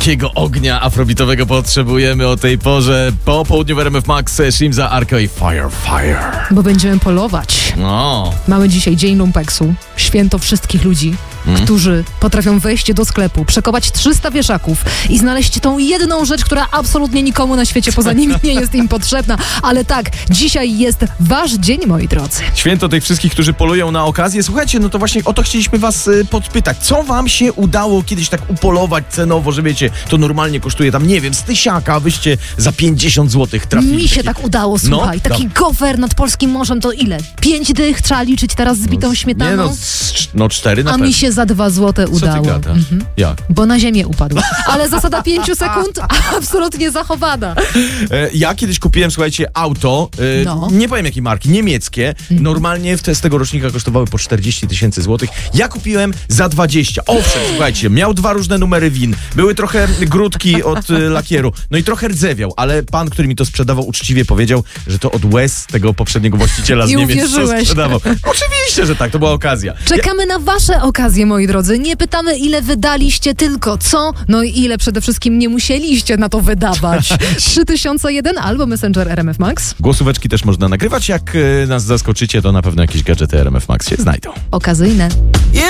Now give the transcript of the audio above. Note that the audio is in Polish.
Takiego ognia afrobitowego potrzebujemy o tej porze. Po południu w RMF Max Shimza, Arco i Fire. Bo będziemy polować. No. Mamy dzisiaj Dzień Lumpeksu, święto wszystkich ludzi, którzy potrafią wejść do sklepu, przekopać 300 wieszaków i znaleźć tą jedną rzecz, która absolutnie nikomu na świecie poza nimi nie jest im potrzebna. Ale tak, dzisiaj jest wasz dzień, moi drodzy. Święto tych wszystkich, którzy polują na okazję. Słuchajcie, no to właśnie o to chcieliśmy was podpytać. Co wam się udało kiedyś tak upolować cenowo, że wiecie, to normalnie kosztuje tam, nie wiem, z 1000, a wyście za 50 zł trafili. Mi się tak udało, słuchaj. Taki gofer nad polskim morzem to ile? 5 dych trzeba liczyć teraz z bitą śmietaną? Nie 4 na A pewno. mi się za 2 złote udało. Co ty gadasz? Jak? Bo na ziemię upadł. Ale zasada 5 sekund absolutnie zachowana. Ja kiedyś kupiłem, słuchajcie, auto, nie powiem jakiej marki, niemieckie. Normalnie z tego rocznika kosztowały po 40 000 złotych. Ja kupiłem za 20. Owszem, słuchajcie, miał 2 różne numery WIN. Były trochę grudki od lakieru. No i trochę rdzewiał, ale pan, który mi to sprzedawał, uczciwie powiedział, że to od łez tego poprzedniego właściciela z I Niemiec, co uwierzyłeś. sprzedawał. Oczywiście, że tak, to była okazja. Czekamy na wasze okazje, moi drodzy. Nie pytamy, ile wydaliście, tylko co? No i ile przede wszystkim nie musieliście na to wydawać. 3001 albo Messenger RMF Max. Głosóweczki też można nagrywać. Jak nas zaskoczycie, to na pewno jakieś gadżety RMF Max się znajdą. Okazyjne.